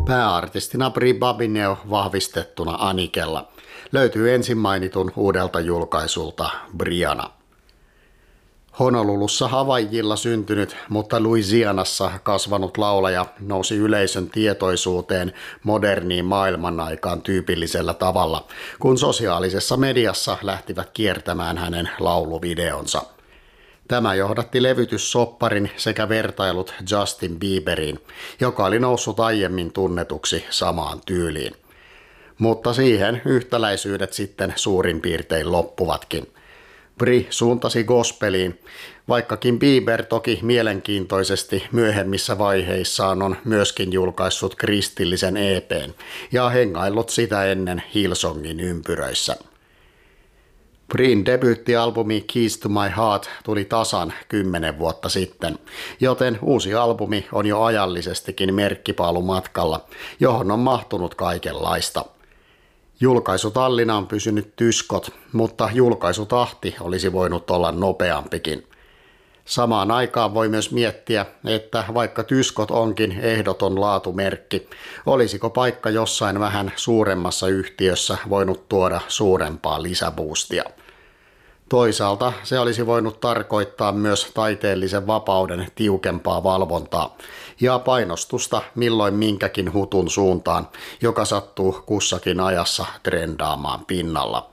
Pääartistina Bri Babineau vahvistettuna Anikella löytyy ensin mainitun uudelta julkaisulta Briana. Honolulussa Havaijilla syntynyt, mutta Louisianassa kasvanut laulaja nousi yleisön tietoisuuteen moderniin maailmanaikaan tyypillisellä tavalla, kun sosiaalisessa mediassa lähtivät kiertämään hänen lauluvideonsa. Tämä johdatti levytyssopparin sekä vertailut Justin Bieberiin, joka oli noussut aiemmin tunnetuksi samaan tyyliin. Mutta siihen yhtäläisyydet sitten suurin piirtein loppuvatkin. Bri suuntasi gospeliin, vaikkakin Bieber toki mielenkiintoisesti myöhemmissä vaiheissaan on myöskin julkaissut kristillisen EP:n ja hengaillut sitä ennen Hillsongin ympyröissä. Brin debyyttialbumi Keys to My Heart tuli tasan 10 vuotta sitten, joten uusi albumi on jo ajallisestikin merkkipaalumatkalla, johon on mahtunut kaikenlaista. Julkaisutallina on pysynyt tyskot, mutta julkaisutahti olisi voinut olla nopeampikin. Samaan aikaan voi myös miettiä, että vaikka tyskot onkin ehdoton laatumerkki, olisiko paikka jossain vähän suuremmassa yhtiössä voinut tuoda suurempaa lisäboostia. Toisaalta se olisi voinut tarkoittaa myös taiteellisen vapauden tiukempaa valvontaa ja painostusta milloin minkäkin hutun suuntaan, joka sattuu kussakin ajassa trendaamaan pinnalla.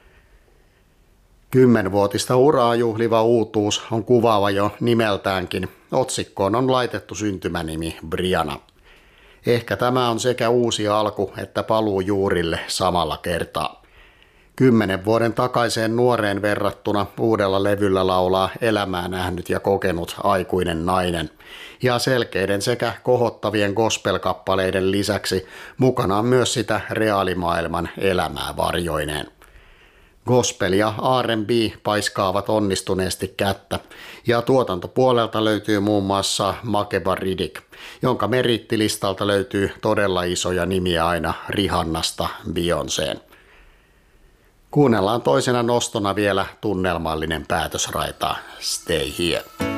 10-vuotista uraa juhliva uutuus on kuvaava jo nimeltäänkin. Otsikkoon on laitettu syntymänimi Briana. Ehkä tämä on sekä uusi alku että paluu juurille samalla kertaa. 10 vuoden takaiseen nuoreen verrattuna uudella levyllä laulaa elämää nähnyt ja kokenut aikuinen nainen, ja selkeiden sekä kohottavien gospel-kappaleiden lisäksi mukana on myös sitä reaalimaailman elämää varjoineen. Gospel ja R&B paiskaavat onnistuneesti kättä, ja tuotantopuolelta löytyy muun muassa Makeba Riddick, jonka merittilistalta löytyy todella isoja nimiä aina Rihannasta Beyoncéen. Kuunnellaan toisena nostona vielä tunnelmallinen päätösraita Stay Here.